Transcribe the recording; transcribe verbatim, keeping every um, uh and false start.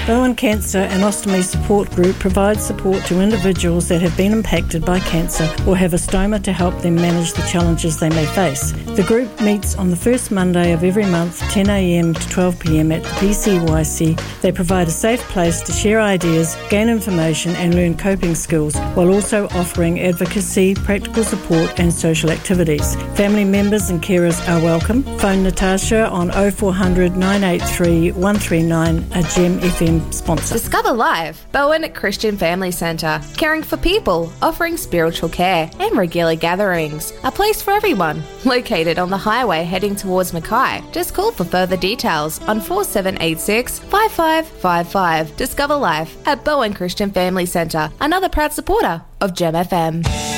Bowen Cancer and Ostomy Support Group provides support to individuals that have been impacted by cancer or have a stoma to help them manage the challenges they may face. The group meets on the first Monday of every month, ten a.m. to twelve p.m. at the P C Y C. They provide a safe place to share ideas, gain information and learn coping skills, while also offering advocacy, practical support and social activities. Family members and carers are welcome. Phone Natasha on oh four hundred, nine eight three, one three nine, a Gem F M sponsor. Discover Live, Bowen Christian Family Centre, caring for people, offering spiritual care and regular gatherings. A place for everyone, located on the highway heading towards Mackay. Just call for further details on four seven eight six, five five five five. Discover Life at Bowen Christian Family Centre, another proud supporter of Gem F M.